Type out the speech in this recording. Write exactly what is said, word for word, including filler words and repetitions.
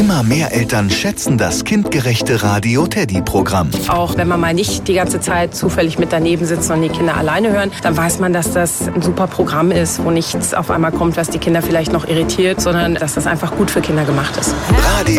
Immer mehr Eltern schätzen das kindgerechte Radio Teddy Programm. Auch wenn man mal nicht die ganze Zeit zufällig mit daneben sitzt und die Kinder alleine hören, dann weiß man, dass das ein super Programm ist, wo nichts auf einmal kommt, was die Kinder vielleicht noch irritiert, sondern dass das einfach gut für Kinder gemacht ist. Radio